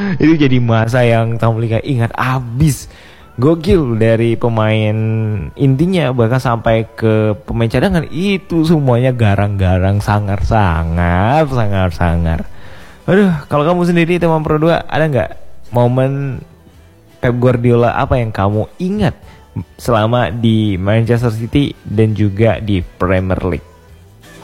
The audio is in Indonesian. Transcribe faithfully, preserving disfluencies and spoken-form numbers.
Itu jadi masa yang kamu lihat ingat abis. Gokil, dari pemain intinya bahkan sampai ke pemain cadangan itu semuanya garang-garang, sangar-sangar, sangar-sangar. Aduh, kalau kamu sendiri teman Pro dua, ada nggak momen Pep Guardiola apa yang kamu ingat selama di Manchester City dan juga di Premier League?